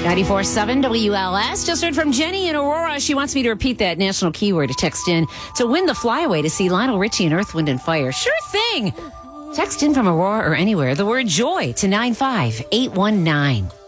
94.7 WLS. Just heard from Jenny in Aurora. She wants me to repeat that national keyword to text in to win the flyaway to see Lionel Richie and Earth, Wind and Fire. Sure thing. Text in from Aurora or anywhere the word joy to 95819.